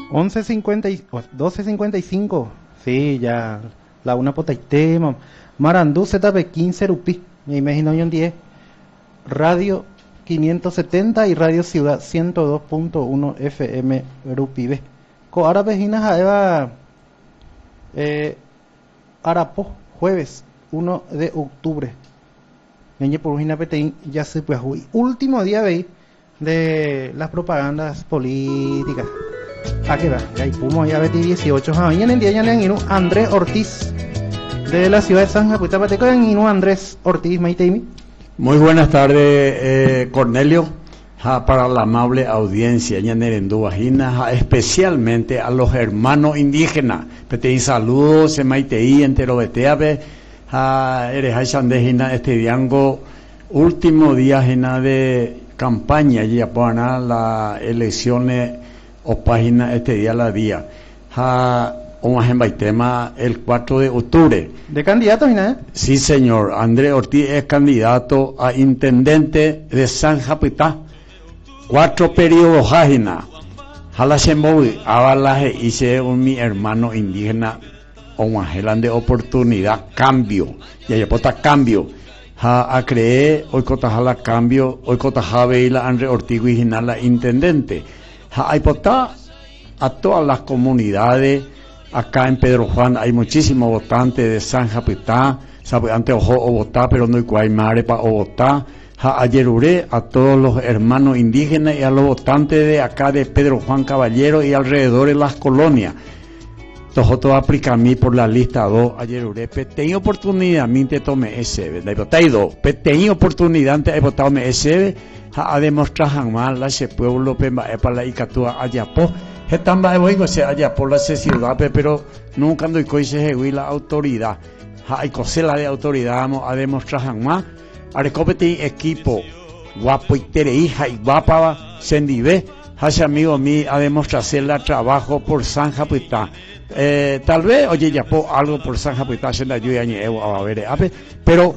12:55. Sí, ya. La una potaité, Marandú ZP 15 Rupi. Me imagino hoy en 10. Radio 570 y Radio Ciudad 102.1 FM Rupi B. Co ahora vejinas a Eva Arapo, jueves 1 de octubre. Meñe por una peteín ya se pues hoy. Último día de las propagandas políticas. ¿A qué va? Ya hay Pumo, ya vete 18 años. En el día ya le han ido Andrés Ortiz de la ciudad de San Japuita Pateco. Y Andrés Ortiz, Maiteimi. Muy buenas tardes, Cornelio, para la amable audiencia, especialmente a los hermanos indígenas. Peteí saludos, Maiteí, entero beteabe, eres este diango, último día de campaña, ya para las elecciones o página este día la día. Tema el 4 de octubre. ¿De candidato, Gina? Sí, señor. Andrés Ortiz es candidato a intendente de San Japuita. 4 periodos, Jajina. Jalashembowi, Abalaje, hice mi hermano indígena, de oportunidad, cambio. Y ahí pota cambio. A creer, hoy cotajala cambio, hoy cotajabe y la Andrés Ortiz, y la intendente. Hay pota a todas las comunidades. Acá en Pedro Juan hay muchísimos votantes de San Japuita, antes ojo o votar, pero no hay cuaymare para votar. Ayeruré a todos los hermanos indígenas y a los votantes de acá de Pedro Juan Caballero y alrededor de las colonias. Todo aplica a mí por la lista 2. Ayeruré, tengo oportunidad, mi te tome ese, tengo oportunidad de votar ese, a demostrar jamás la ese pueblo para la Icatúa Ayapo. Estamba de se allá por la ciudad, pero nunca no se la autoridad. Hay cosas de autoridad, vamos a demostrar jamás. Arecopete equipo guapo y hija y guapa, sendive. Hace amigo mío a demostrar el trabajo por San Japuita. Tal vez, oye, ya po algo por San Japuita, se la ayuda a ver, pero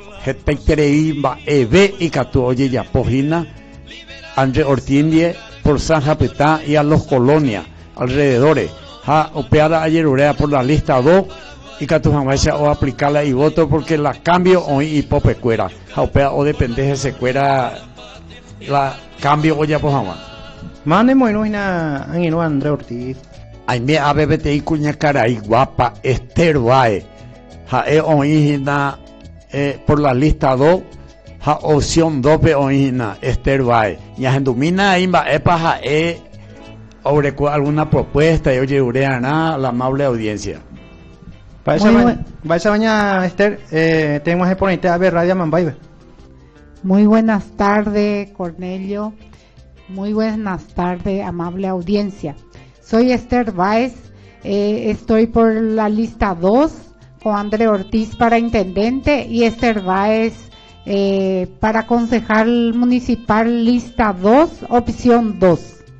va eve y catu, oye, ya po Gina, Andrés Ortiz por San Japuita y a los colonias alrededores. Opeada ayer urea por la lista 2 y que tu jamás o aplicarla y voto porque la cambio hoy y popecuera. Opea o depende de se cuera la cambio o ya por jamás. Mande muy na Andrés Ortiz. Ay me ABBT y cuña cara y guapa Esther Bae. Hoy por la lista 2. Opción 2 oína Esther Bae. Y a domina imba epa sobre alguna propuesta y oye ureana la amable audiencia. Vaya mañana Esther, tenemos que ponerte a ver Radio Mambaibe. Muy buenas tardes, Cornelio. Muy buenas tardes, amable audiencia. Soy Esther Baez, estoy por la lista 2 con Andrés Ortiz para intendente y Esther Baez para concejal municipal lista 2, opción 2.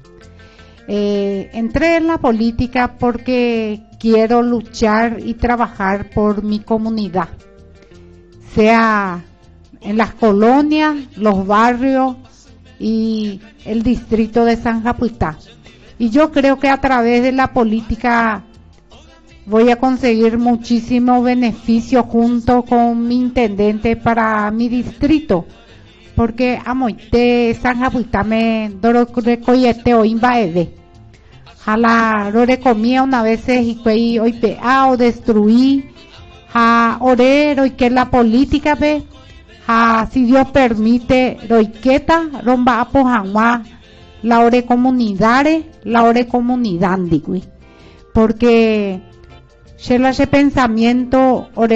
Entré en la política porque quiero luchar y trabajar por mi comunidad, sea en las colonias, los barrios y el distrito de San Japuita. Y yo creo que a través de la política voy a conseguir muchísimos beneficios junto con mi intendente para mi distrito, porque amoite San Japuita me doro recoyete o invaede. Jala rore comía una vez y hoy pea o destruí, ja orero y que la política ve, ja si Dios permite roiqueta romba apo jamás la ore comunidades, la ore comunidad, porque Shela ese pensamiento